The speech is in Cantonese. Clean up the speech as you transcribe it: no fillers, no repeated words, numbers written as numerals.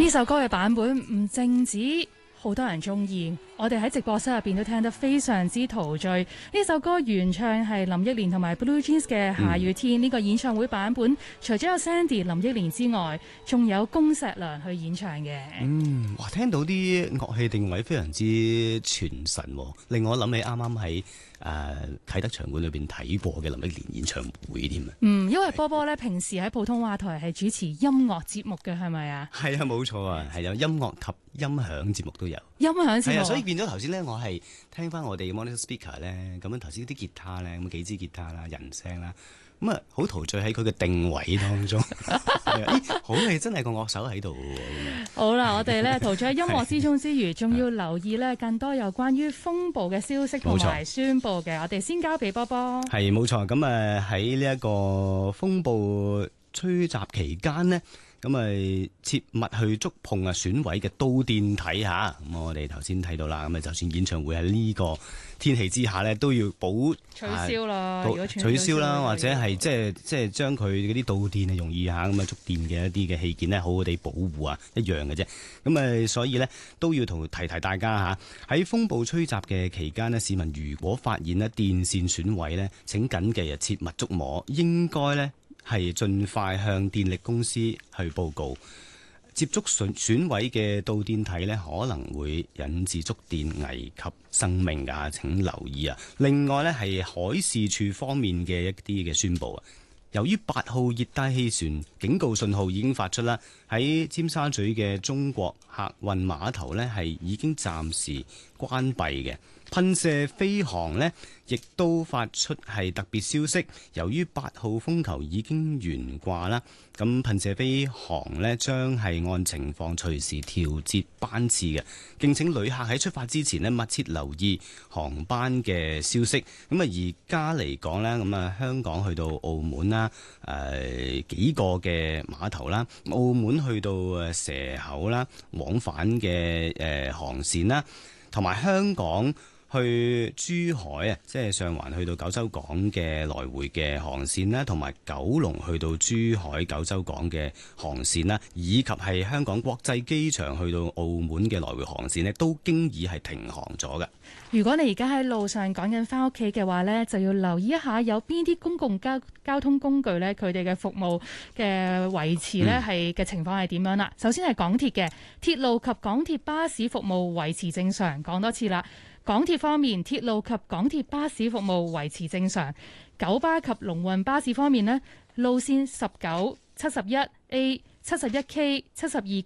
呢首歌嘅版本唔淨止好多人中意，我哋喺直播室入邊都聽得非常之陶醉。呢首歌原唱係林憶蓮同埋 Blue Jeans 嘅《下雨天》。呢個演唱會版本除咗有 Sandy 林憶蓮之外，仲有恭碩良去演唱嘅。 哇！聽到啲樂器定位非常之傳神，令我諗起啱啱喺啟德場館裏邊睇過嘅林憶蓮演唱會添啊。 因為波波咧平時喺普通話台係主持音樂節目嘅，係咪啊？ 係啊，冇錯啊，係有音樂及音響節目都有。 音響節目， 所以變咗頭先咧，我係聽翻我哋嘅 monitor speaker 咧，咁樣頭先啲吉他咧，咁幾支吉他啦，人聲啦，咁啊好陶醉喺佢嘅定位當中。好係真係個樂手喺度喎。 好啦，我哋咧陶醉喺音樂之中之餘，仲要留意咧更多有關於風暴嘅消息同埋宣佈嘅。我哋先交俾波波。係冇錯，咁喺呢一個風暴吹襲期間呢，咁切勿去觸碰損毀嘅導電體嚇。咁我哋頭先睇到啦，咁就算演唱會喺呢個天氣之下呢，都要取消啦。如果取消啦，或者係即係將佢嗰啲導電容易嚇咁觸電嘅一啲嘅器件呢，好好地保護啊，一樣嘅啫。咁所以呢，都要提大家嚇，喺風暴吹襲嘅期間呢，市民如果發現呢電線損毀呢，請緊記切勿觸摸，應該呢係盡快向電力公司去報告。接觸損毀嘅導電體呢，可能會引致觸電，危及生命㗎，請留意啊！另外呢，係海事處方面嘅一啲嘅宣佈啊，由於8號熱帶氣旋警告信號已經發出啦，喺尖沙咀嘅中國客運碼頭呢，係已經暫時關閉嘅。噴射飛航呢，亦都發出係特別消息，由於8號風球已經懸掛啦，咁噴射飛航呢，將係按情況隨時調節班次嘅，敬請旅客喺出發之前呢，密切留意航班嘅消息。咁而家嚟講呢，咁香港去到澳門啦，幾個嘅碼頭啦，澳門去到蛇口啦，往返嘅航線啦，同埋香港去珠海啊，即係上環去到九州港嘅來回嘅航線啦，同埋九龍去到珠海九州港嘅航線啦，以及係香港國際機場去到澳門嘅來回航線呢，都經已係停航咗嘅。 如果你而家喺路上趕緊翻屋企嘅話呢，就要留意一下有邊啲公共交通工具呢，佢哋嘅服務嘅維持呢係嘅情況係點樣啦。首先係港鐵嘅鐵路及港鐵巴士服務維持正常，講多次啦。港鐵方面，鐵路及港鐵巴士服務維持正常。九巴及龍運巴士方面呢，路線19、71A、71K、72K